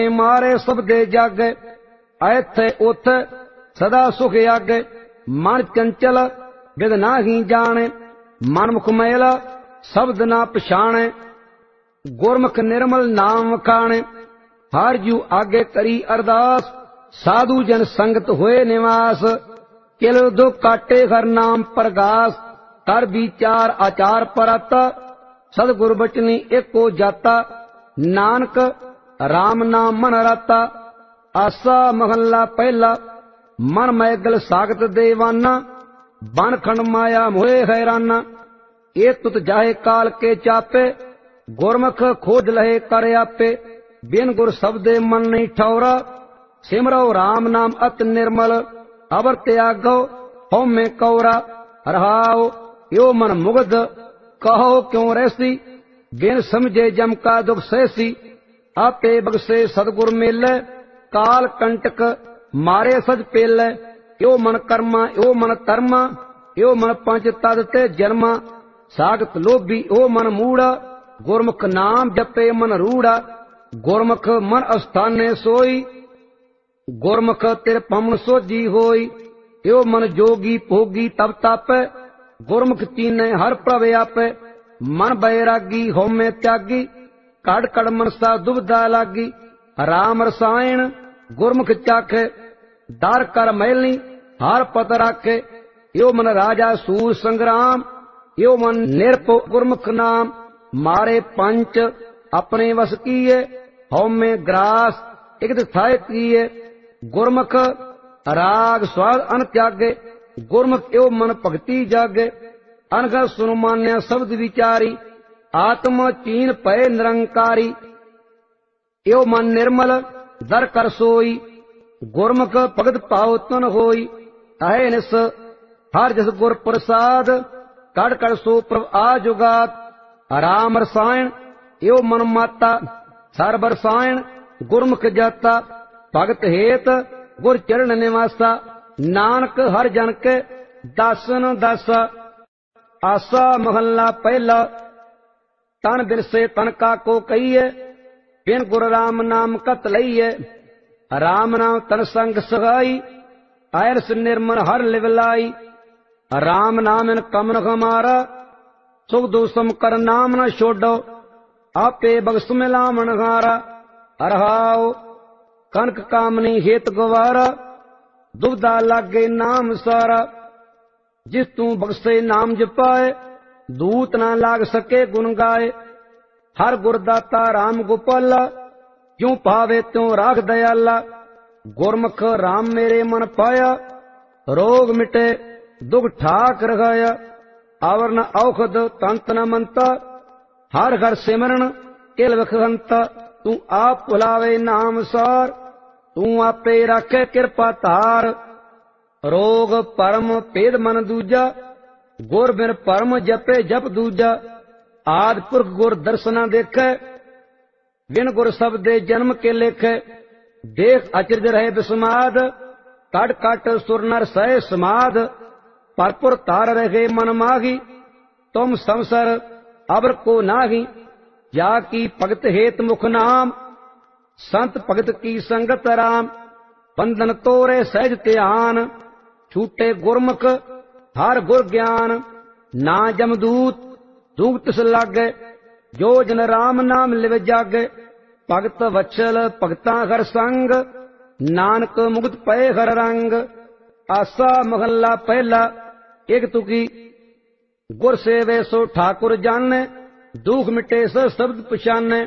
मारे सब दे जागे, ऐथे उथ सदा सुख आगे। मन चंचल बिद नाही जाने, मनमुख मैल शब्द ना पछाणे। गुरमुख निर्मल नाम वखाणे, हर जू आगे करी अरदास। साधु जन संगत होए निवास, किल दुख काटे हर नाम प्रगास। कर विचार आचार परता, सदगुर बचनी एको जाता। नानक राम नाम मन राता, आसा महला पहला। मन मैगल सागत देवाना, बन खंड माया मोहे हैराना। ए तुत जाहे काल के चापे, गुरमुख खोज लहे कर आपे। बिन गुर शब्दे मन नहीं ठौरा, सिमरो राम नाम अत निर्मल। अवर त्यागो हो में कौरा, रहाओ यो मन मुग्ध। कहो क्यों रहसी, बिन समझे जम का दुख सहसी। आपे बगसे सदगुर मेले, काल कंटक मारे सज पेले। यो मन कर्मा यो मन धर्मा, यो मन पंच तद ते जन्मा। सागत लोभी यो मन मूड़ा, गुरमुख नाम जपे मन रूड़ा। गुरमुख मन अस्थाने सोई, गुरमुख तिर पमन सोजी होई। यो मन जोगी भोगी तब तापे, गुरमुख चीने हर प्रभ आपे। मन बैरागी होमे त्यागी, कड़ कड़ मनसा दुबदा लागी। राम रसायन गुरमुख चाखे, दर कर मैलनी हर पत राखे। यो मन राजा सूर संग्राम, यो मन निरपो गुरमुख नाम। मारे पंच अपने वस कीए, होमे ग्रास एक थाय कीए। गुरमुख राग स्वाद अन त्यागे, गुरमुख यो मन भगति जागे। अनघ सुन मान्या शब्द विचारी, आत्म चीन पय निरंकारी। यो मन निर्मल दर कर सोई, गुरमुख भगत पाओ तन होई। अहे निस हर जस गुर प्रसाद, कड़ कड़ सो प्रभ आजुगात। राम रसायन यो मन माता, सर्व रसायन गुरमुख जाता। भगत हेत गुर चरण निवासा, नानक हर जन के दासन दासा। आसा महला पहला, तन बिरसे तन का को कहिए। बिन गुर राम नाम कत लईए, राम नाम तन संग सगाई। ऐरस निर्मल हर लिवलाई, राम नाम इन कमन हमारा। सुख दोषम कर नाम न छोड़ो, आपे बगस मिलामन हारा। अरहाओ कनक कामनी हेत गवारा, दुबदा लागे नाम सारा। जिस तू बगसे नाम जपाए, दूत ना लाग सके गुण गाए। हर गुरदाता राम गोपाला, क्यों पावे त्यों राख दयाला। गुरमुख राम मेरे मन पाया, रोग मिटे दुख ठाक रखाया। आवरण औखद तंत न मनता, हर हर सिमरन किल वखहंता। तू आप भुलावे नाम सार, तू आपे राखे कृपा धार। रोग परम भेद मन दूजा, गुर बिन परम जपे जप दूजा। आदि पुरख गुर दर्शना देखे, बिन गुर शब्दे जन्म के लेखे। देख अचरज रहे विस्माद, कट कट सुर नर सह समाध। परपुर तार रहे मन माही, तुम संसर अबर को नाही। जाकी भगत हेत मुख नाम, संत भगत की संगत राम। बंधन तोरे सहज ध्यान, छूटे गुरमुख हर गुर ज्ञान। ना जमदूत दूत तिस लागे, जो जन राम नाम लिव जागे। भगत वत्सल भगता हर संग, नानक मुक्त पए हर रंग। आसा महला पहला, एक तुकी। गुर सेवे सो ठाकुर जाने, दुख मिटे सो शब्द पछाने।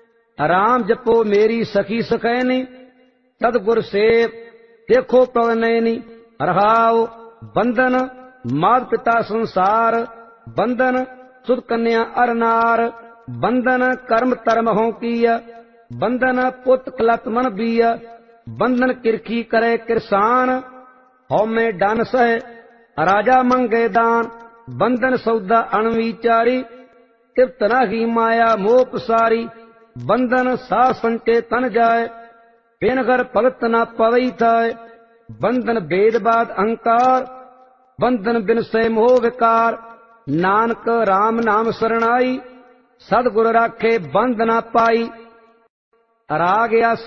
राम जपो मेरी सखी सखैनी, तद गुर सेव देखो प्रभ नैनी। रहाओ बंधन मात पिता संसार, बंधन सुध कन्या अरनार। बंधन कर्म तरम हो किया, बंधन पुत कलत मन बिया। बंधन किरखी करे किरसान, हौ में डन सह राजा मंगे दान। बंधन सौदा अणविचारी, तिप्त नाही माया मोह पसारी। बंधन सा संटे तन जाए, बिन घर भगत न पवई थाय। बंधन भेदबाद अहंकार, बंधन बिन से मोह विकार। नानक राम नाम सरणाई, सदगुर राखे बंध न पाई। राग